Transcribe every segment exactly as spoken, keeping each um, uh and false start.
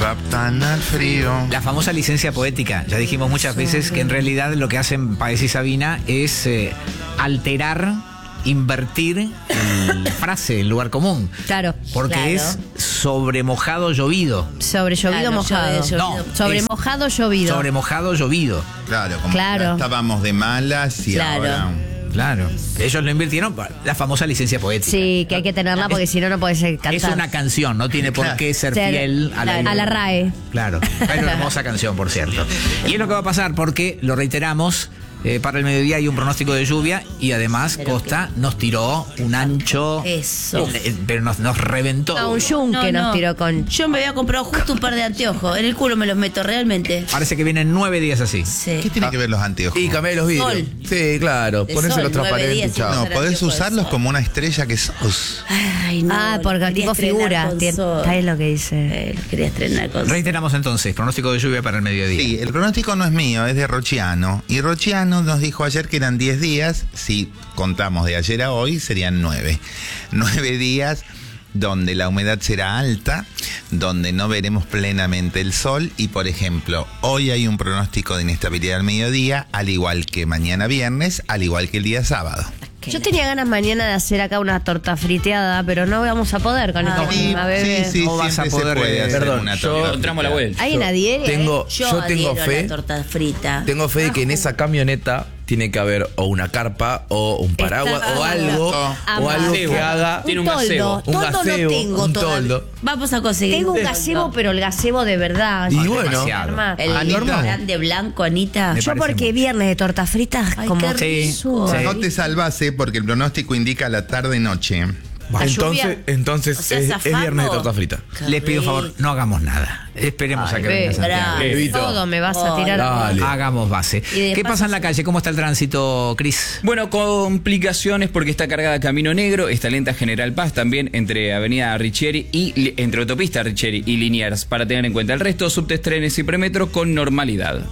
adaptan al frío. La famosa licencia poética. Ya dijimos muchas veces que en realidad lo que hacen Páez y Sabina es eh, alterar, invertir la frase, el lugar común. Claro. Porque claro. es sobre mojado llovido. Sobre llovido Claro, mojado. sobre- No, Sobre es mojado llovido. sobre mojado llovido. Claro, como Claro. ya estábamos de malas y Claro. ahora... Claro. Ellos lo invirtieron para la famosa licencia poética. Sí, que hay que tenerla porque si no, no puede ser cantar. Es una canción, no tiene por qué ser Ser- fiel a la, a la RAE. Claro, es una hermosa canción, por cierto. Y es lo que va a pasar porque, lo reiteramos, eh, para el mediodía hay un pronóstico de lluvia y además Pero Costa nos tiró un ancho... Eso. eh, eh, pero nos, nos reventó. No, un yunque No, nos no. tiró con... Yo me había comprado justo un par de anteojos. En el culo me los meto realmente. Parece que vienen nueve días así. Sí. ¿Qué tiene que ver los anteojos? Y cambié los vidrios. Sol. Sí, claro. De Ponérselos sol, nueve transparentes, días, chao. No, Usar podés anteojos de usarlos sol. como una estrella que sos. Ay, no. Ah, porque lo el quería tipo figura. estrenar con Tiene- sol. ¿Sabes lo que dice? Eh, lo quería estrenar con sol. Reiteramos entonces, pronóstico de lluvia para el mediodía. Sí, el pronóstico no es mío, es de Rocciano. Y Rocciano nos dijo ayer que eran diez días. Si contamos de ayer a hoy, serían nueve. Nueve días donde la humedad será alta, donde no veremos plenamente el sol. Y, por ejemplo, hoy hay un pronóstico de inestabilidad al mediodía, al igual que mañana viernes, al igual que el día sábado. Yo tenía ganas mañana de hacer acá una torta friteada, pero no vamos a poder con esta Sí, misma bebé. sí, sí, ¿Cómo vas siempre a poder, se puede eh, hacer perdón, una yo- torta Encontramos la frita. vuelta. Hay una adhiere. Tengo, Yo, yo tengo adhiero a fe. la torta frita. Tengo fe de que en esa camioneta tiene que haber o una carpa o un paraguas Está- o algo o Amo. algo que Gazebo. haga Tiene un toldo. gazebo. un Toldo gazebo, no tengo un todavía. toldo. Vamos a conseguir. Tengo un un gazebo, pero el gazebo de verdad. Y Ay, bueno. demasiado. Arma. El Anita. grande blanco, Anita. Me Yo parece porque mucho. viernes de torta fritas, Ay, como qué rico. Sí. No te salvase porque el pronóstico indica la tarde-noche. La Entonces, lluvia. entonces O sea, es, es zafamos. viernes de torta frita. Qué Les pido rico. favor, no hagamos nada. Esperemos Ay, a que ve, venga Santiago. bravo. Evito. Todo me vas a tirar. Dale. Hagamos base. Y de ¿Qué paso pasa en la se- calle? ¿Cómo está el tránsito, Cris? Bueno, complicaciones porque está cargada Camino Negro, está lenta General Paz también entre Avenida Richieri y li- entre Autopista Richieri y Liniers, para tener en cuenta el resto, subtes, trenes y premetro con normalidad.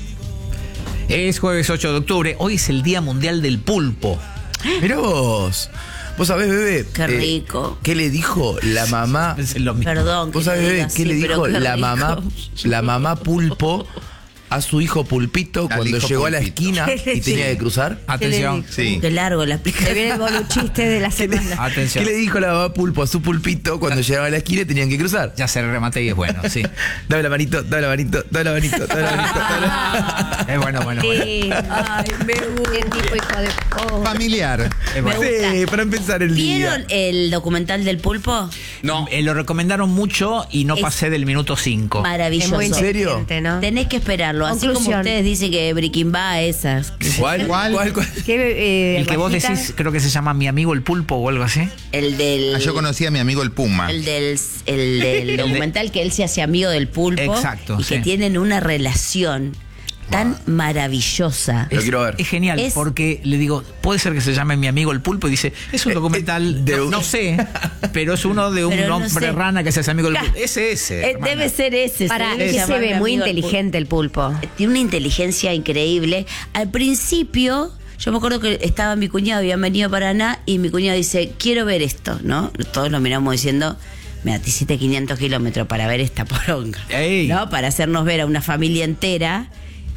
Es jueves ocho de octubre. Hoy es el Día Mundial del Pulpo. Mirá vos. Vos sabés, bebé. Qué eh, rico. ¿Qué le dijo la mamá? Es lo mismo. Perdón. Vos que sabés, te bebé, diga ¿qué así, le pero dijo qué la rico. mamá, la mamá pulpo a su hijo pulpito Al cuando hijo llegó a la pulpito. esquina y Sí. tenía que cruzar? Atención. Sí. Qué largo la Se explicación. viene el boluchiste de la semana. Atención. ¿Qué le dijo la mamá pulpo a su pulpito cuando llegaba a la esquina y tenían que cruzar? Ya se remate y es bueno, sí. Dame la manito, dame la manito, dame la manito, dame la manito. Dame la... Es bueno, bueno, bueno. Sí. Ay, me gusta. Qué tipo hijo de... Oh. Familiar. Es bueno. Sí, para empezar el día. ¿Vieron el documental del pulpo? No, Eh, lo recomendaron mucho y no Es- pasé del minuto cinco. Es Maravilloso. muy ¿En serio? inteligente, ¿no? Tenés que esperarlo. Así como Conclusión. ustedes dicen que Breaking Bad, esas. ¿Cuál? ¿Cuál? ¿Cuál? ¿Cuál? ¿Qué, eh, El que vos Juanita? decís, creo que se llama Mi Amigo el Pulpo o algo así. El del. Ah, yo conocí a mi amigo el Puma. El del, el del documental que él se hace amigo del pulpo. Exacto, Y que sí. tienen una relación tan maravillosa. Lo Es- quiero ver. Es genial, Es- porque le digo, puede ser que se llame Mi Amigo el Pulpo y dice, es un Eh, documental, eh, de no, un- no sé, pero es uno de un Pero no hombre sé. rana que se hace amigo del pulpo. Ese es. Eh, debe ser ese. Para, debe es que se llamar ve mi muy amigo el pulpo. inteligente el pulpo. Tiene una inteligencia increíble. Al principio, yo me acuerdo que estaba mi cuñado, habían venido a Paraná, y mi cuñado dice, quiero ver esto, ¿no? Todos lo miramos diciendo, mira, te hiciste quinientos kilómetros para ver esta poronga, Ey. ¿no? Para hacernos ver a una familia entera.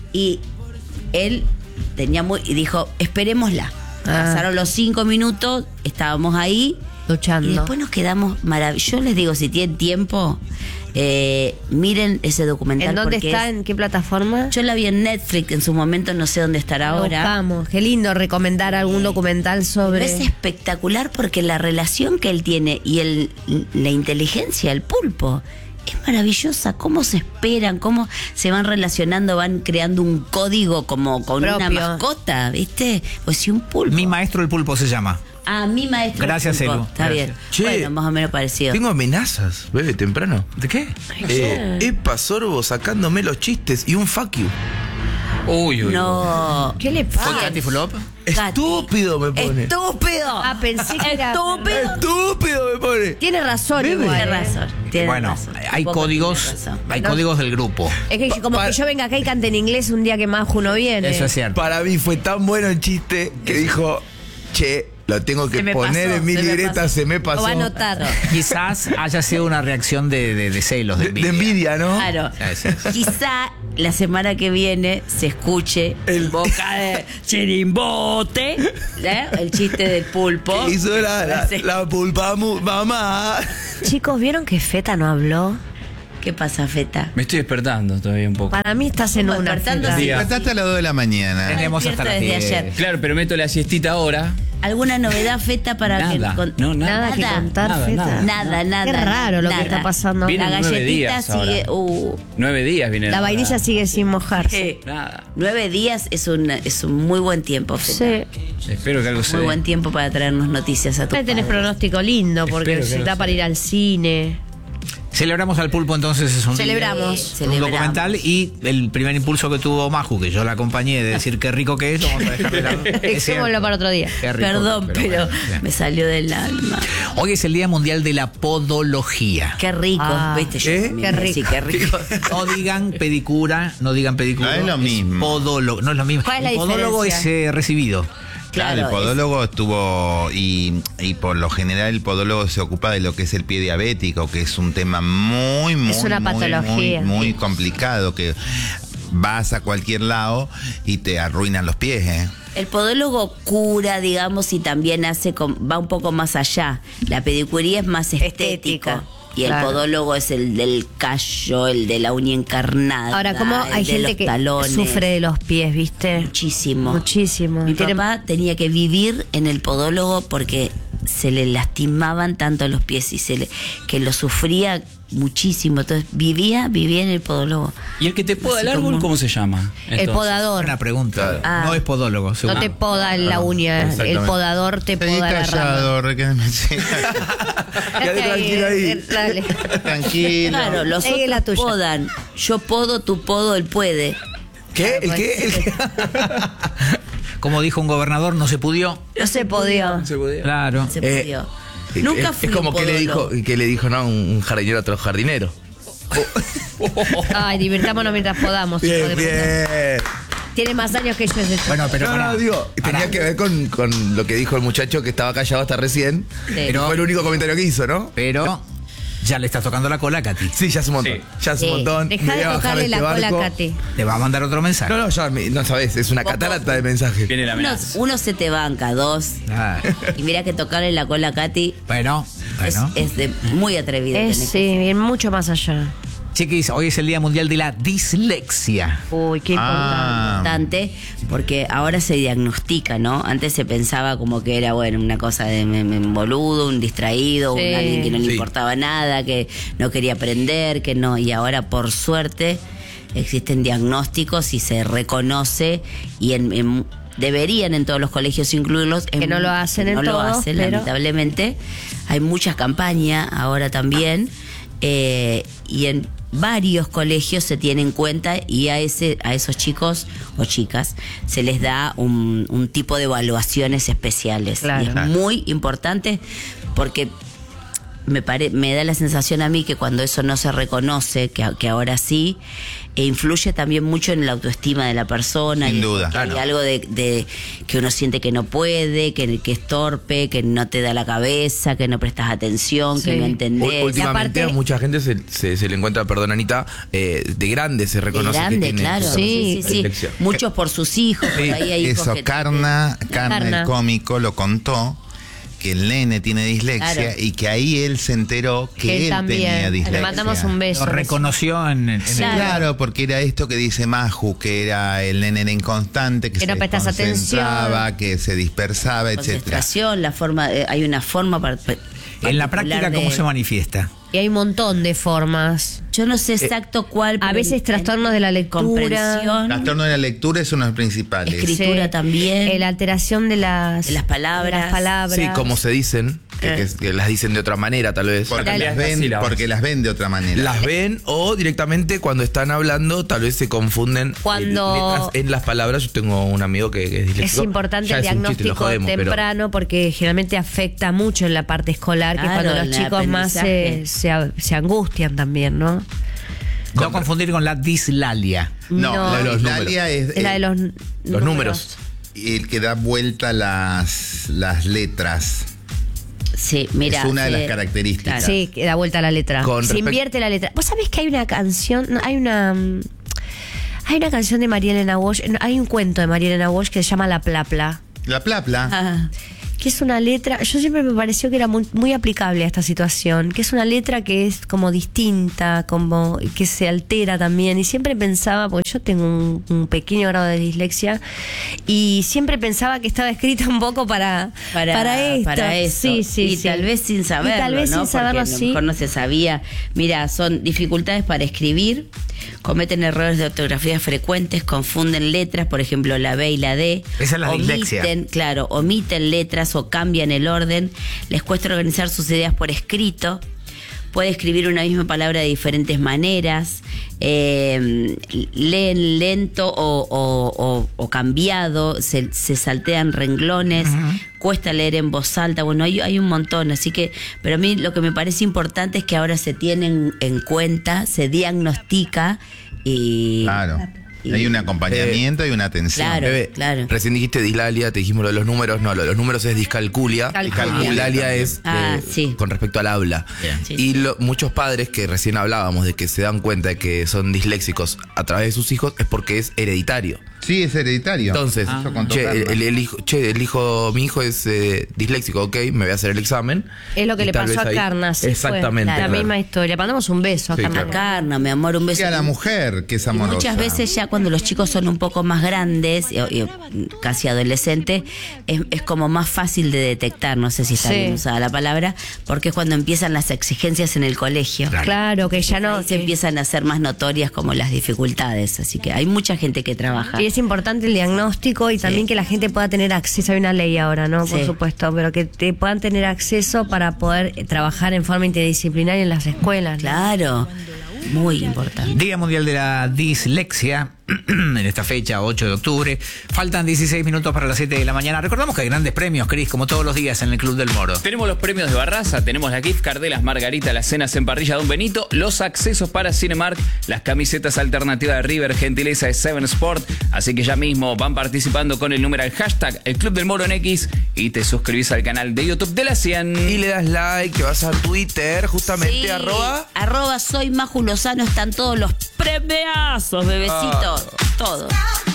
Y él tenía muy, y dijo, esperémosla. Ah. Pasaron los cinco minutos, estábamos ahí. Luchando. Y después nos quedamos maravillosos. Yo les digo, si tienen tiempo, eh, miren ese documental. ¿En dónde porque está? es- ¿En qué plataforma? yo la vi en Netflix en su momento, no sé dónde estará Lo ahora. buscamos. Qué lindo recomendar algún documental Pero sobre... es espectacular porque la relación que él tiene y el, la inteligencia del pulpo es maravillosa. Cómo se esperan, cómo se van relacionando, van creando un código como con una Propio. mascota, ¿viste? Pues si un pulpo. Mi Maestro el Pulpo se llama. Ah, mi maestro. Gracias, pulpo. Elu. Está Gracias. bien. Che, bueno, más o menos parecido. Tengo amenazas, bebé, temprano. ¿De qué? Eh, Epa Sorbo sacándome los chistes y un fuck you. uy, uy. No. ¿Qué le ¿Fue pasa? Katy Fulop? Estúpido me pone. ¡Estúpido! Ah, pensé que era... ¡Estúpido! Estúpido me pone. Tiene razón Bebe. igual. Tiene ¿eh? razón. Tiene Bueno, razón. hay Un poco códigos, tiene razón. hay No. códigos del grupo. Es que como Pa- que yo venga acá y cante en inglés un día que más uno viene. Eso es cierto. Para mí fue tan bueno el chiste que dijo, che, Lo tengo que Se me poner pasó, en mi se me libreta, pasó. se me pasó. Lo va a anotar. Quizás haya sido una reacción de, de, de celos, de De, de envidia. envidia, ¿no? Claro. Sí, sí. Quizá la semana que viene se escuche el boca de chirimbote, ¿eh? El chiste del pulpo. ¿Qué hizo la, la, Sí. la pulpa mu- mamá? Chicos, ¿vieron que Feta no habló? ¿Qué pasa, Feta? Me estoy despertando todavía un poco. Para mí estás en ¿Cómo una, despertando? Feta. Sí. Despertaste a las dos de la mañana. Tenemos hasta las Despierta desde diez. ayer. Claro, pero meto la siestita ahora. ¿Alguna novedad, Feta, para Nada, que con- no, nada. Nada que contar, Nada, Feta. nada. Nada, nada. Qué raro lo que nada. está pasando. Vienen La nueve galletita días sigue. ahora. Uh, Nueve días viene La vainilla sigue sin mojarse. eh, Nada. nueve días es un, es un muy buen tiempo, Feta. Sí. Espero que algo se Muy dé. buen tiempo para traernos noticias a tu Ahí tenés padre. pronóstico lindo porque Espero que se no da sea. para ir al cine. Celebramos al pulpo, entonces es un, Celebramos. Sí, un celebramos. documental, y el primer impulso que tuvo Maju, que yo la acompañé de decir qué rico que es, lo vamos a dejar de lado. Es Dejémoslo cierto. para otro día. Qué rico, Perdón, pero, bueno, me salió del alma. bien. Hoy es el Día Mundial de la Podología. Qué rico, Ah, viste, yo ¿eh? también, Qué rico. sí, qué rico. No digan pedicura, no digan pedicura. No es lo mismo. Podólogo, no es lo mismo. ¿Cuál es la El podólogo es diferencia? eh, recibido. Claro, Claro, el podólogo estuvo y, y por lo general el podólogo se ocupa de lo que es el pie diabético, que es un tema muy, muy, Es una muy, patología. muy, muy complicado, que vas a cualquier lado y te arruinan los pies, ¿eh? El podólogo cura, digamos, y también hace com- va un poco más allá. La pedicuría es más estética. Estético, Y el claro. podólogo es el del callo, el de la uña encarnada. Ahora, ¿cómo el hay de gente los que talones. sufre de los pies, viste? Muchísimo. Muchísimo. Mi Tiene- papá tenía que vivir en el podólogo porque se le lastimaban tanto los pies y se le, que lo sufría muchísimo. Entonces vivía, vivía en el podólogo. ¿Y el que te poda el Así árbol, como- cómo se llama? El Entonces, podador. Una pregunta. Ah. No es podólogo, No seguro. te poda la uña, el exactamente. podador te Seguí poda la rama. callado, Requiem. Sí. Quédate tranquilo ahí. Eh, Dale. Tranquilo. Claro, los Sigue la otros tuya. podan. Yo podo, tú podo, él puede. ¿Qué? ¿El qué? ¿El qué? Como dijo un gobernador, no se pudió. No se podía. Claro. Se Eh, pudió. Nunca es, fui es como un que le podólogo. dijo, que le dijo, no, un, un jardinero a otro jardinero. Ay, divirtámonos mientras podamos, hijo de Bien, puta. bien. Tiene más años que yo ese. Bueno, pero no, pará. no, digo, Pará. tenía que ver con, con lo que dijo el muchacho que estaba callado hasta recién. Pero- Fue el único comentario que hizo, ¿no? Pero ya le estás tocando la cola a Katy. Sí, ya es un montón. Sí. Ya es un montón. Deja Me de voy a bajar tocarle de la este cola a barco. Katy. Te va a mandar otro mensaje. No, no, ya, me- no sabes, es una catarata de mensajes. Viene la Uno, amenaza. uno se te banca, dos. Ah, Y mira que tocarle la cola a Katy bueno, es, bueno. es de muy atrevido. Es, tenés sí, bien, mucho más allá. Chiquis, hoy es el Día Mundial de la Dislexia. Uy, qué Ah. importante porque ahora se diagnostica, ¿no? Antes se pensaba como que era, bueno, una cosa de me- me- un boludo, un distraído, Sí. un alguien que no le Sí. importaba nada, que no quería aprender, que no. Y ahora, por suerte, existen diagnósticos y se reconoce y en, en- deberían en todos los colegios incluirlos. Que en- no lo hacen que en no lo todos, hacen, pero- lamentablemente. Hay muchas campañas ahora también eh, y en varios colegios se tiene en cuenta y a ese a esos chicos o chicas se les da un, un tipo de evaluaciones especiales. Claro. Y es muy importante porque me pare, me da la sensación a mí que cuando eso no se reconoce, que, a- que ahora sí, e influye también mucho en la autoestima de la persona. Sin y duda. que hay Claro. algo de, de que uno siente que no puede, que, que es torpe, que no te da la cabeza, que no prestas atención, que Sí. no U- entendés. Últimamente aparte- a mucha gente se, se, se le encuentra, perdón Anita, eh, de grande se De reconoce grande, que tiene claro. esa Sí, Sí, sí, sí. dislexia. Muchos por sus hijos, por ahí hay hijos Eso, que- Carna, Carna, Carna. el cómico, lo contó, que el nene tiene dislexia Claro. y que ahí él se enteró que, Que él también. tenía dislexia. Le mandamos un beso. Lo reconoció en, en Sí, el- claro, porque era esto que dice Maju, que era el nene era inconstante, que, Que no se prestas concentraba, atención. que se dispersaba, etcétera. concentración, la forma, eh, hay una forma para, En la práctica, ¿cómo se manifiesta? Y hay un montón de formas. Yo no sé exacto cuál. A pero veces en- trastornos de la lectura. comprensión, Trastorno de la lectura es uno de los principales. Escritura también. eh, la alteración de las, De las palabras. de las palabras. Sí, como se dicen, que, Eh. que- que las dicen de otra manera tal vez. Porque La- las, ven, sílabas. porque las ven de otra manera. Las ven o directamente cuando están hablando tal vez se confunden eh, Cuando- letras en las palabras. Yo tengo un amigo que, que es Es disléxico. importante Ya el es un chiste, lo diagnóstico jodemos, pero- temprano porque generalmente afecta mucho en la parte escolar, que es Claro, cuando en los el chicos más aprendizaje. se, se, se angustian también, ¿no? No confundir con la dislalia. No, No. la de los dislalia es, Es la de los, Los números. el que da vuelta las, las letras. Sí, mira. Es una de eh, las características. claro. Sí, que da vuelta la letra. Con Se respect- invierte la letra. ¿Vos sabés que hay una canción, no, hay una mm, hay una canción de María Elena Walsh, no, hay un cuento de María Elena Walsh que se llama La Plapla, La plapla. Ah, que es una letra, yo siempre me pareció que era muy, muy aplicable a esta situación, que es una letra que es como distinta, como que se altera también, y siempre pensaba, porque yo tengo un, un pequeño grado de dislexia, y siempre pensaba que estaba escrita un poco para, para, para esto. para eso. Sí, sí, y sí. tal vez sin saberlo, Y tal vez ¿no? sin saberlo, Porque a lo sí. mejor no se sabía. Mira, son dificultades para escribir, cometen errores de ortografía frecuentes, confunden letras, por ejemplo, la B y la D. Esa es la dislexia. Omiten, claro, omiten letras o cambian el orden, les cuesta organizar sus ideas por escrito, puede escribir una misma palabra de diferentes maneras, eh, leen lento o, o- o- o cambiado, se, se saltean renglones, cuesta leer en voz alta, bueno, hay, hay un montón, así que, pero a mí lo que me parece importante es que ahora se tienen en cuenta, se diagnostica y... Claro. y- Hay un acompañamiento y una atención. Claro. Bebé, claro. Recién dijiste dislalia, te dijimos lo de los números. No, lo de los números es discalculia. Calculia. Dislalia es Ah, eh, sí. con respecto al habla. Bien. Sí, Y lo- muchos padres que recién hablábamos de que se dan cuenta de que son disléxicos a través de sus hijos es porque es hereditario. Sí, es hereditario. Entonces, Eso contó che, el, Carla. el- el hijo, che, el hijo, mi hijo es eh, disléxico, ok, me voy a hacer el examen. Es lo que Y le tal pasó vez a ahí- Carna. sí, Exactamente. fue la claro. misma historia. Mandamos un beso a Sí, Carna. claro. Carna, mi amor, un beso. Y a la mujer, que es Y amorosa. muchas veces ya cuando los chicos son un poco más grandes, y- y casi adolescentes, es, es como más fácil de detectar, no sé si está Sí. bien usada la palabra, porque es cuando empiezan las exigencias en el colegio. Claro, que ya no. Ahí se que- empiezan a hacer más notorias como las dificultades, así que hay mucha gente que trabaja. Y es importante el diagnóstico y también que la gente pueda tener acceso. Hay una ley ahora, ¿no? Por Sí. supuesto, pero que te puedan tener acceso para poder eh, trabajar en forma interdisciplinaria en las escuelas. ¿no? Claro, muy importante. Día Mundial de la Dislexia, en esta fecha, ocho de octubre. Faltan dieciséis minutos para las siete de la mañana. Recordamos que hay grandes premios, Cris, como todos los días en el Club del Moro. Tenemos los premios de Barraza, tenemos la gift card de las Margaritas, las cenas en parrilla Don Benito, los accesos para Cinemark, las camisetas alternativas de River, gentileza de Seven Sport. Así que ya mismo van participando con el número al hashtag El Club del Moro en X y te suscribís al canal de YouTube de la cien. Y le das like, te vas a Twitter, justamente, Sí, arroba. arroba soy Maju Lozano, están todos los premiazos, bebecitos, todos.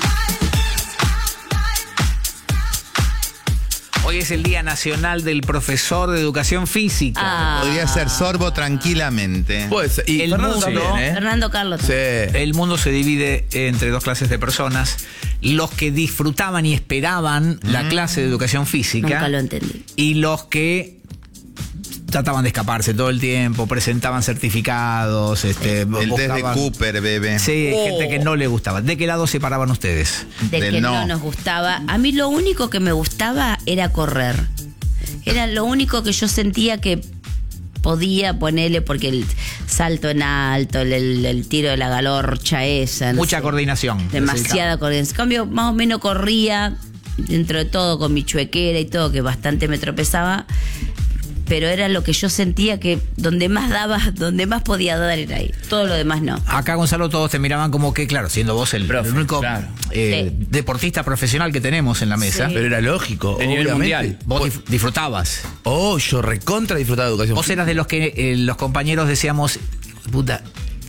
Hoy es el Día Nacional del Profesor de Educación Física. Ah. Podría ser sorbo tranquilamente. Pues, y El Fernando mundo, también, ¿eh? Fernando Carlos. Sí. El mundo se divide entre dos clases de personas. Los que disfrutaban y esperaban la clase de educación física. Nunca lo entendí. Y los que trataban de escaparse todo el tiempo, presentaban certificados, este, El test de buscaban- Cooper, bebé. Sí, Oh. gente que no le gustaba. ¿De qué lado se paraban ustedes? De Del que no. no. nos gustaba. A mí lo único que me gustaba era correr. Era lo único que yo sentía que podía ponerle, porque el salto en alto, el, el- el tiro de la galorcha esa. no Mucha sé, coordinación. Demasiada coordinación. En cambio, más o menos corría, dentro de todo, con mi chuequera y todo, que bastante me tropezaba. Pero era lo que yo sentía que donde más daba, donde más podía dar era ahí. Todo lo demás no. Acá, Gonzalo, todos te miraban como que, claro, siendo vos el, Profe, el único claro. eh, Sí. deportista profesional que tenemos en la mesa, Pero era lógico, De nivel obviamente. mundial. vos dif- disfrutabas. Oh, yo recontra disfrutaba de educación. Vos eras de los que eh, los compañeros decíamos, puta,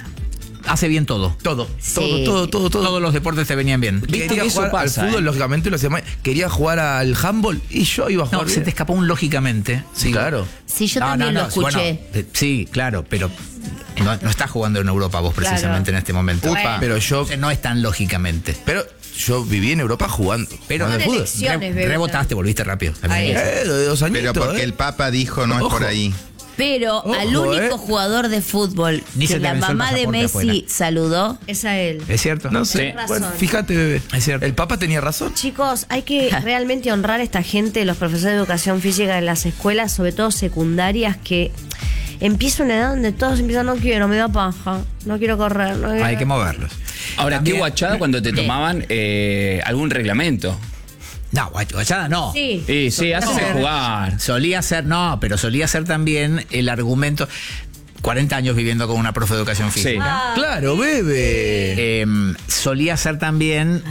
hace bien todo. Todo, Sí. todo, todo, todo, todo. Todos los deportes te venían bien. Viste Quería que eso jugar pasa, al fútbol, ¿eh? lógicamente lo hacía mal. Quería jugar al handball y yo iba a jugar No, se bien. te escapó un lógicamente. Sí, claro. Sí, yo No, también no, lo no, escuché. bueno, eh, sí, claro, pero no, no estás jugando en Europa vos precisamente en este momento. Upa. Pero yo, Entonces, no es tan lógicamente. pero yo viví en Europa jugando. Pero jugando al Son fútbol. elecciones, Re- bebé. rebotaste, volviste rápido. También. Eh, de dos añitos, Pero porque eh. el Papa dijo no es Ojo. por ahí. Pero Ojo, al único eh. jugador de fútbol Ni se que te la venció el mamá de pasaporte Messi afuera. saludó, Es a él. ¿Es cierto? No sé. Sí. Bueno, Razón. fíjate, bebé. Es cierto. El Papa tenía razón. Chicos, hay que realmente honrar a esta gente, los profesores de educación física en las escuelas, sobre todo secundarias, que empieza una edad donde todos empiezan, no quiero, me da paja, no quiero correr. No quiero". Hay que moverlos. Ahora, También- qué guachada cuando te tomaban eh, algún reglamento. No, guach- guachada no. Sí. Sí, sí, haces No. jugar. Solía ser, no, pero solía ser también el argumento. cuarenta años viviendo con una profe de educación Sí. física. Claro, bebé. Eh, solía ser también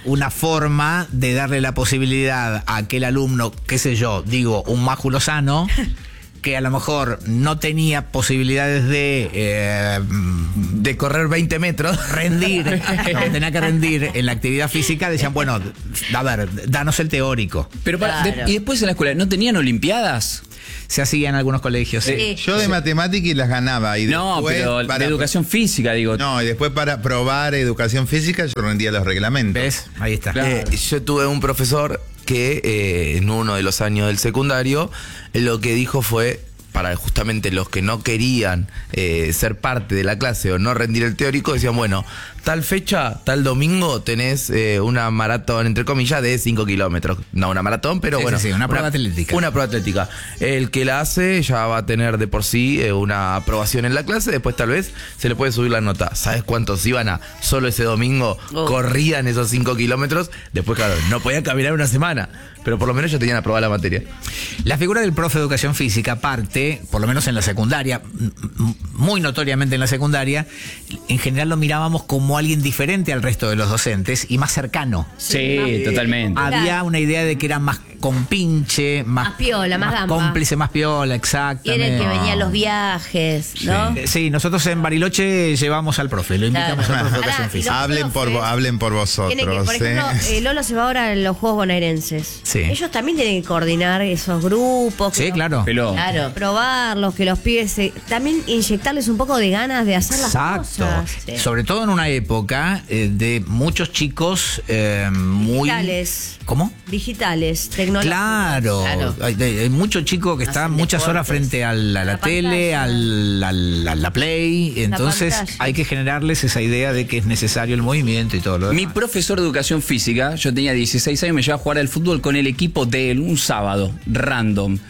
una forma de darle la posibilidad a aquel alumno, qué sé yo, digo, un máculo sano, que a lo mejor no tenía posibilidades de eh, De correr veinte metros. rendir, o tenía que rendir en la actividad física, decían, bueno, a ver, danos el teórico. Pero para, de- Claro. y después en la escuela, ¿no tenían olimpiadas? Se hacía en algunos colegios. sí. Sí. Yo de matemáticas las ganaba. Y No, después pero para- de educación física, digo. No, y después para probar educación física yo rendía los reglamentos. ¿Ves? Ahí está. Claro. Eh, yo tuve un profesor que eh, en uno de los años del secundario eh, lo que dijo fue, para justamente los que no querían eh, ser parte de la clase o no rendir el teórico, decían, bueno, tal fecha, tal domingo tenés eh, una maratón, entre comillas, de cinco kilómetros. No una maratón, pero Sí, bueno. sí, sí, una prueba atlética. Una prueba atlética. El que la hace ya va a tener de por sí eh, una aprobación en la clase, después tal vez se le puede subir la nota. ¿Sabes cuántos iban a solo ese domingo? Oh. Corrían esos cinco kilómetros. Después, claro, no podían caminar una semana, pero por lo menos ya tenían aprobada la materia. La figura del profe de educación física parte, por lo menos en la secundaria, m- m- muy notoriamente en la secundaria, en general lo mirábamos como alguien diferente al resto de los docentes y más cercano. Sí, totalmente. Había una idea de que era más compinche, más, Más piola, más gamba. cómplice, más piola, Y exactamente. era el que venía a los viajes, ¿no? Eh, Sí, nosotros en Bariloche llevamos al profe, lo invitamos Claro. al profe de educación Ahora, física. los Hablen por, vo- profes hablen por Tienen que, vosotros. por ejemplo, ¿eh? eh, Lolo se va ahora en los Juegos Bonaerenses. Sí. Ellos también tienen que coordinar esos grupos. que Sí, los- claro. Peló. Claro. Probarlos, que los pibes se- también inyectarles un poco de ganas de hacer las Exacto. cosas. Sí. Sobre todo en una época eh, de muchos chicos eh, muy... Digitales. ¿Cómo? Digitales, tecnológicos. Claro, Claro. Hay, hay- hay mucho chico que está Hacen muchas horas deportes. frente a la, a la La tele, pantalla. al, al- a la play, entonces pantalla. hay que generarles esa idea de que es necesario el movimiento y todo lo Mi demás. profesor de educación física, yo tenía dieciséis años, me llevaba a jugar al fútbol con el equipo de él, un sábado, random.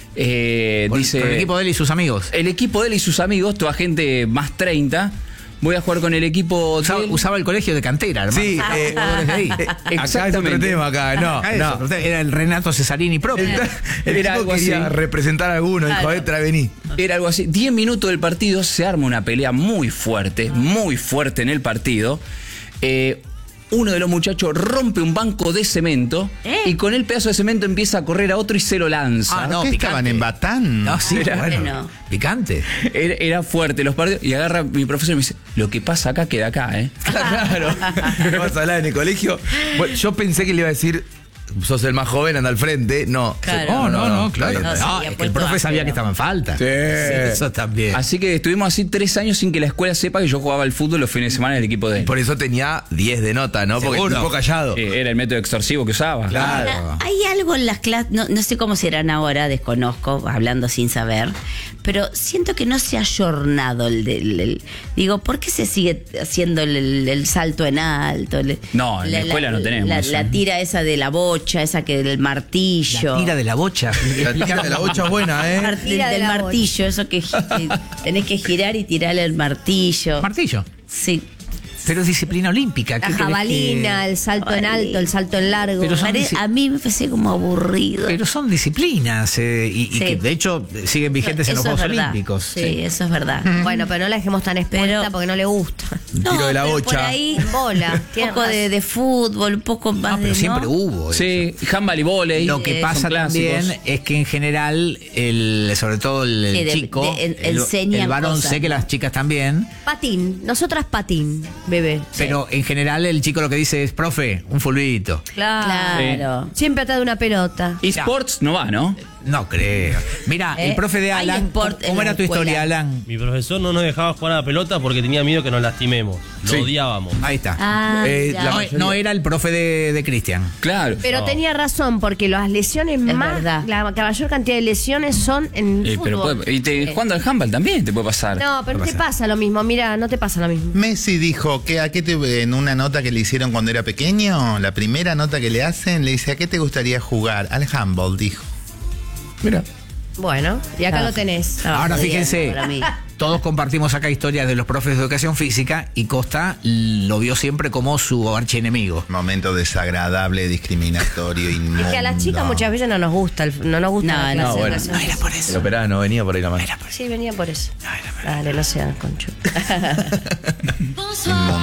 Eh, Con- dice, con el equipo de él y sus amigos. el equipo de él y sus amigos, toda gente más treinta, voy a jugar con el equipo de Usaba, él. usaba el colegio de cantera, hermano. Sí, Ah, eh, jugadores de ahí. Eh, acá es otro Exactamente. tema acá, no, Acá es no. otro tema. Era el Renato Cesarini propio. El Era tipo algo quería así. representar a alguno, dijo, Claro. eh, trae, vení. Era algo así. Diez minutos del partido, se arma una pelea muy fuerte, muy fuerte en el partido. Eh, uno de los muchachos rompe un banco de cemento ¿Eh? y con el pedazo de cemento empieza a correr a otro y se lo lanza. Ah, no, ¿Qué picante. estaban en Batán? No, sí, Era- bueno, bueno. picante. Era, era fuerte los partidos. Y agarra mi profesor y me dice, lo que pasa acá queda acá, ¿eh? Claro. ¿Vas a hablar en el colegio? Bueno, yo pensé que le iba a decir, sos el más joven, anda al frente. No. Claro. Oh, no, no, claro. No, No, se había es que el puesto profe sabía bajero. que estaba en falta. Sí. Eso también. Así que estuvimos así tres años sin que la escuela sepa que yo jugaba al fútbol los fines de semana en el equipo de él. Por eso tenía diez de nota, ¿no? Porque Seguro. tipo callado. Eh, Era el método extorsivo que usaba. Claro. Ahora, hay algo en las clases, no, no sé cómo serán ahora, desconozco, hablando sin saber, pero siento que no se ha ayornado el del... el- digo, ¿por qué se sigue haciendo el, el- el salto en alto? El- No, en la escuela no tenemos La, eso. la tira esa de la bocha, esa que del martillo. La tira de la bocha. La tira de la bocha es buena, ¿eh? Mar- Tira del de la martillo, eso que, que tenés que girar y tirarle el martillo. Martillo. Sí. Pero es disciplina olímpica. La ¿qué querés jabalina, que- el salto en alto, el salto en largo. Pero son Pare- dici- a mí me parece como aburrido. Pero son disciplinas eh, y, y Sí. que de hecho siguen vigentes en los Eso es Juegos verdad. Olímpicos. Sí, eso es verdad. Bueno, pero no la dejemos tan expuesta Pero- porque no le gusta. Un tiro de la pero bocha. Por ahí, Bola. un Tienes poco de, razón. de fútbol, un poco más No, pero de. siempre ¿no? hubo. eso. Sí, handball y volei. Lo que eh, pasa son clásicos. también es que en general, el, sobre todo el, el Sí, de- chico, de- en- el, enseñan el varón, cosas, sé que ¿no? las chicas también, Patín. Nosotras patín, bebé. pero en general el chico lo que dice es, profe, un fulbito. Claro. Claro. Siempre atrás de una pelota. Y sports no va, ¿no? No creo. Mira, ¿Eh? el profe de Hay Alan, sport ¿cómo, cómo en la era tu historia, escuela. Alan? Mi profesor no nos dejaba jugar a la pelota porque tenía miedo que nos lastimemos. Lo Sí. odiábamos. Ahí está. Ah, Eh, ya. la no, mayoría- no era el profe de, de Cristian. Claro. Pero No. tenía razón, porque las lesiones Es más, verdad. la mayor cantidad de lesiones son en Eh, pero fútbol. puede- y te, jugando al handball también te puede pasar. No, pero no ¿Qué te pasa? pasa lo mismo. Mira, no te pasa lo mismo. Messi dijo que a qué te, en una nota que le hicieron cuando era pequeño, la primera nota que le hacen, le dice, ¿a qué te gustaría jugar? Al handball, dijo. Mira. Bueno, y acá Ah. lo tenés. Estaba Ahora jodiendo fíjense, para mí. todos compartimos acá historias de los profes de educación física y Costa lo vio siempre como su archienemigo. Momento desagradable, discriminatorio, inmundo. Es que a las chicas muchas veces no nos gusta, el- no nos gusta No, la no, clase de bueno. educación física. por El operado no venía por ahí la mano. Sí, venía por eso. Dale, no seas conchu. Inmundo.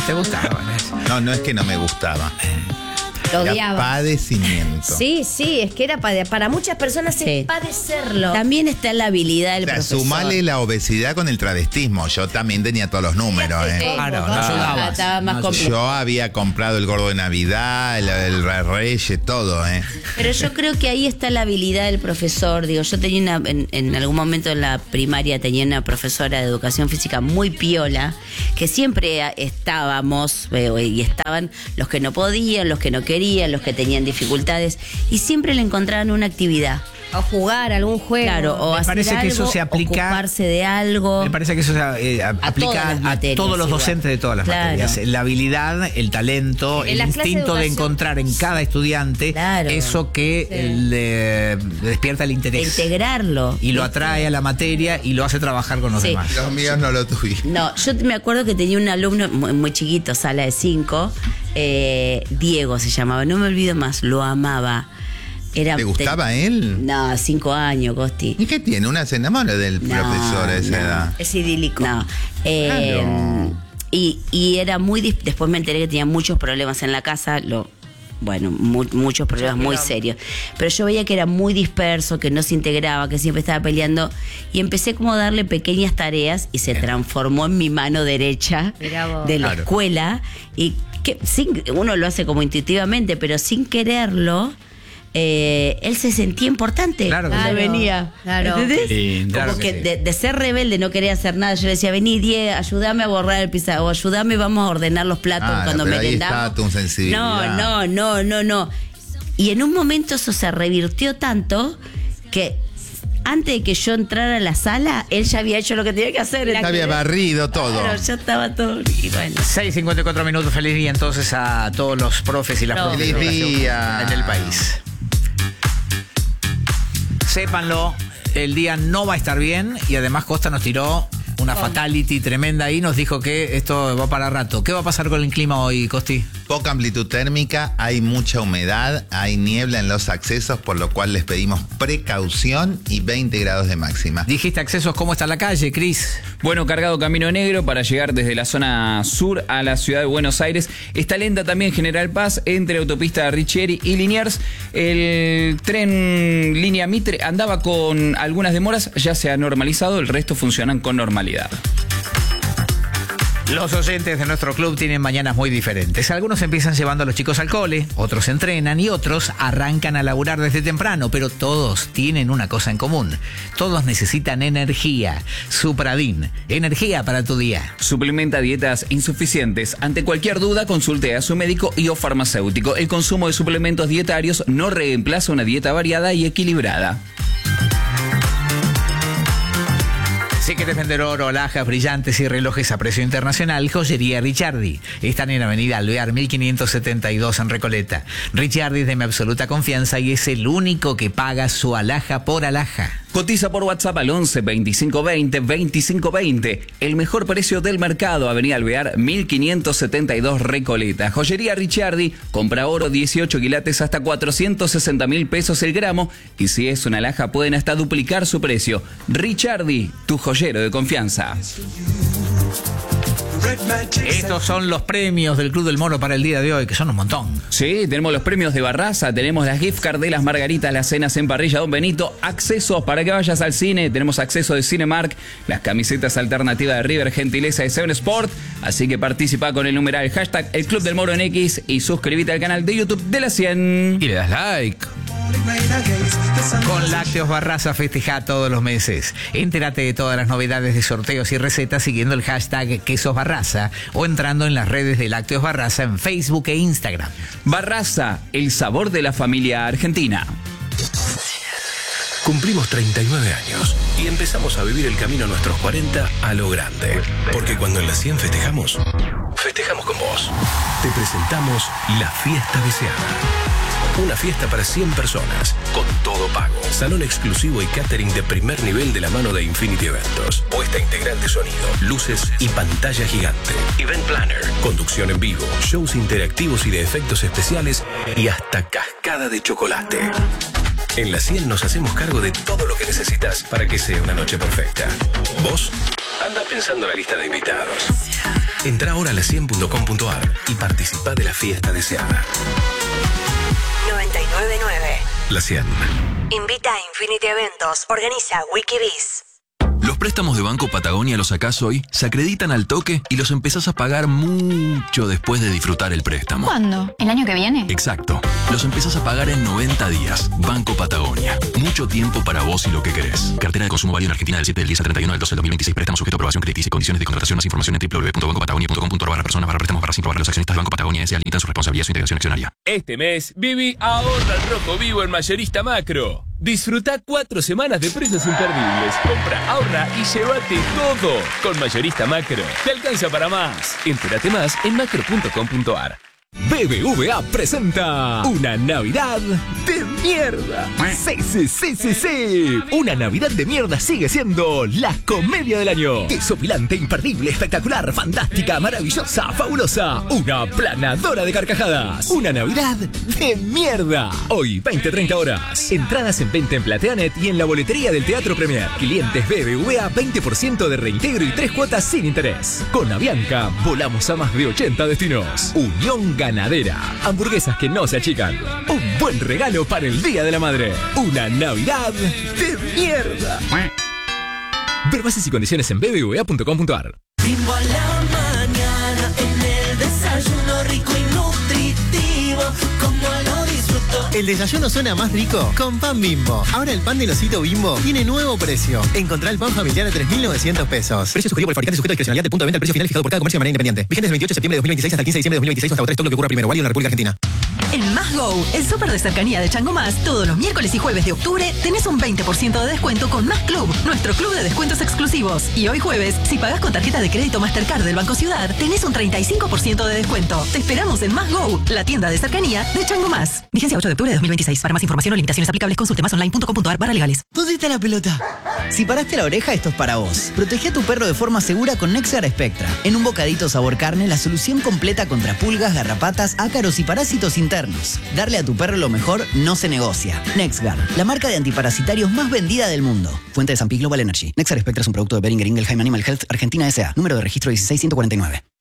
¿Te gustaba? No, no es que no me gustaba. Lo Era odiaba. padecimiento. Sí, sí, es que era para, para muchas personas Sí. es padecerlo. También está la habilidad del O sea, profesor. sumale la obesidad con el travestismo. Yo también tenía todos los números, ¿eh? Claro, no Ah, ayudabas. estaba más No complicado. Yo había comprado el gordo de Navidad, el, el Reyes, todo, ¿eh? Pero yo creo que ahí está la habilidad del profesor. Digo, yo tenía una, en, en algún momento en la primaria tenía una profesora de educación física muy piola, que siempre a- estábamos, eh, y estaban los que no podían, los que no querían, los que tenían dificultades, y siempre le encontraban una actividad. O jugar algún juego. Claro, o Me hacer parece que algo, eso se aplica- ocuparse de algo. Me parece que eso se eh, todas aplica las a materias todos los igual. docentes de todas las Claro. materias. La habilidad, el talento, En el las clases de instinto de, educación. encontrar en cada estudiante Claro. eso que Sí. le, le despierta el De interés. integrarlo. Y lo atrae a la materia y lo hace trabajar con los Sí. demás. Los míos no lo tuvieron. No, yo me acuerdo que tenía un alumno muy, muy chiquito, sala de cinco, eh, Diego se llamaba, no me olvido más, lo amaba. Era, ¿Te gustaba te- él? No, cinco años, Costi. ¿Y qué tiene? Una se enamora del No, profesor a esa no. edad. Es idílico. No. eh, Claro. y, y era muy... dis- Después me enteré que tenía muchos problemas en la casa, lo... Bueno, mu- muchos problemas muy serios. Pero yo veía que era muy disperso, que no se integraba, que siempre estaba peleando. Y empecé como a darle pequeñas tareas y se transformó en mi mano derecha Mirá vos. de la Claro. escuela. Y que sin, uno lo hace como intuitivamente, pero sin quererlo, eh, él se sentía importante. Claro que cuando sí. venía. Claro. ¿Entendés? Qué lindo. Como Claro que que sí. de, de ser rebelde no quería hacer nada. Yo le decía, vení, Die, ayúdame a borrar el pizarro, o ayúdame, vamos a ordenar los platos Ah, cuando pero ahí merendamos. estaba tu sensibilidad. No, no, no, no, no. Y en un momento eso se revirtió tanto que antes de que yo entrara a la sala, él ya había hecho lo que tenía que hacer. Ya había barrido todo. Claro, ya estaba todo. Y bueno. seis cincuenta y cuatro minutos, feliz día entonces a todos los profes y las Profes. profes de Feliz educación día. en el país. Sépanlo, el día no va a estar bien y además Costa nos tiró una fatality tremenda ahí, nos dijo que esto va para rato. ¿Qué va a pasar con el clima hoy, Costi? Poca amplitud térmica, hay mucha humedad, hay niebla en los accesos, por lo cual les pedimos precaución y veinte grados de máxima. Dijiste accesos, ¿cómo está la calle, Cris? Bueno, cargado Camino Negro para llegar desde la zona sur a la ciudad de Buenos Aires. Está lenta también General Paz entre autopista Richieri y Liniers. El tren línea Mitre andaba con algunas demoras, ya se ha normalizado, el resto funcionan con normalidad. Los oyentes de nuestro club tienen mañanas muy diferentes. Algunos empiezan llevando a los chicos al cole, otros entrenan y otros arrancan a laburar desde temprano, pero todos tienen una cosa en común. Todos necesitan energía. Supradin, energía para tu día. Suplementa dietas insuficientes. Ante cualquier duda, consulte a su médico y o farmacéutico. El consumo de suplementos dietarios no reemplaza una dieta variada y equilibrada. Si quieres vender oro, alhajas, brillantes y relojes a precio internacional, Joyería Ricciardi. Están en Avenida Alvear mil quinientos setenta y dos en Recoleta. Ricciardi es de mi absoluta confianza y es el único que paga su alhaja por alhaja. Cotiza por WhatsApp al once veinticinco veinte veinticinco veinte. El mejor precio del mercado, Avenida Alvear mil quinientos setenta y dos Recoleta. Joyería Ricciardi, compra oro dieciocho quilates hasta cuatrocientos sesenta mil pesos el gramo. Y si es una alhaja pueden hasta duplicar su precio. Ricciardi, tu joyero de confianza. Estos son los premios del Club del Moro para el día de hoy, que son un montón. Sí, tenemos los premios de Barraza, tenemos las gift card de las Margaritas, las cenas en parrilla Don Benito, accesos para que vayas al cine, tenemos acceso de Cinemark, las camisetas alternativas de River, gentileza de Seven Sport, así que participa con el numeral hashtag El Club del Moro en X y suscríbete al canal de YouTube de la cien. Y le das like. Con Lácteos Barraza festeja todos los meses. Entérate de todas las novedades de sorteos y recetas siguiendo el hashtag Quesos Barraza o entrando en las redes de Lácteos Barraza en Facebook e Instagram. Barraza, el sabor de la familia argentina. Cumplimos treinta y nueve años y empezamos a vivir el camino a nuestros cuarenta a lo grande. Porque cuando en la cien festejamos, festejamos con vos. Te presentamos la fiesta deseada. Una fiesta para cien personas, con todo pago. Salón exclusivo y catering de primer nivel de la mano de Infinity Eventos. Puesta integral de sonido, luces y pantalla gigante. Event Planner, conducción en vivo, shows interactivos y de efectos especiales y hasta cascada de chocolate. En la cien nos hacemos cargo de todo lo que necesitas para que sea una noche perfecta. ¿Vos? Anda pensando en la lista de invitados. Entrá ahora a la cien punto com punto ar y participá de la fiesta deseada. noventa y nueve punto nueve. La cien. Invita a Infinity Eventos. Organiza Wikibiz. Los préstamos de Banco Patagonia los sacás hoy, se acreditan al toque y los empezás a pagar mucho después de disfrutar el préstamo. ¿Cuándo? ¿El año que viene? Exacto. Los empezás a pagar en noventa días. Banco Patagonia. Mucho tiempo para vos y lo que querés. Cartera de consumo válido en Argentina del siete del diez al treinta y uno del doce del dos mil veintiséis. Préstamo sujeto a aprobación crediticia y condiciones de contratación. Más información en w w w punto banco patagonia punto com punto ar barra personas barra préstamos barra sin robar. Los accionistas de Banco Patagonia S A limitan su responsabilidad y su integración accionaria. Este mes, Vivi ahorra al rojo vivo en Mayorista Macro. Disfruta cuatro semanas de precios imperdibles. Compra, ahorra y llévate todo. Con Mayorista Macro. Te alcanza para más. Entérate más en macro punto com punto ar. B B V A presenta una Navidad de mierda. Sí, sí, sí, sí, sí. Una Navidad de mierda sigue siendo la comedia del año. Desopilante, imperdible, espectacular, fantástica, maravillosa, fabulosa. Una planadora de carcajadas. Una Navidad de mierda. Hoy, veinte a treinta horas. Entradas en venta en Plateanet y en la boletería del Teatro Premier. Clientes B B V A, veinte por ciento de reintegro y tres cuotas sin interés. Con Avianca, volamos a más de ochenta destinos. Unión Ganadera. Hamburguesas que no se achican. Un buen regalo para el Día de la Madre. Una Navidad de mierda. Ver bases y condiciones en b b v a punto com punto ar. Bimbo a la mañana, en el desayuno rico y nutritivo, como lo disfruto. El desayuno suena más rico con pan Bimbo. Ahora el pan del osito Bimbo tiene nuevo precio. Encontrá el pan familiar a tres mil novecientos pesos. Precio sugerido por el fabricante sujeto a discrecionalidad de punto de venta al precio final fijado por cada comercio de manera independiente. Vigente desde el veintiocho de septiembre de dos mil veintiséis hasta el quince de diciembre de dos mil veintiséis hasta agotar todo lo que ocurra primero. Válido en la República Argentina. En Más Go, el súper de cercanía de Chango Más, todos los miércoles y jueves de octubre tenés un veinte por ciento de descuento con Más Club, nuestro club de descuentos exclusivos. Y hoy jueves, si pagás con tarjeta de crédito Mastercard del Banco Ciudad, tenés un treinta y cinco por ciento de descuento. Te esperamos en Más Go, la tienda de cercanía de Chango Más. Vigencia ocho de octubre de dos mil veintiséis. Para más información o limitaciones aplicables, consulte más online punto com punto ar barra legales. ¿Dónde está la pelota? Si paraste la oreja, esto es para vos. Protege a tu perro de forma segura con NexGard Spectra. En un bocadito sabor carne, la solución completa contra pulgas, garrapatas, ácaros y parásitos internos. Darle a tu perro lo mejor no se negocia. NexGard, la marca de antiparasitarios más vendida del mundo. Fuente de San Pi Global Energy. NexGard Spectra es un producto de Boehringer Ingelheim Animal Health Argentina S A. Número de registro dieciséis ciento cuarenta y nueve.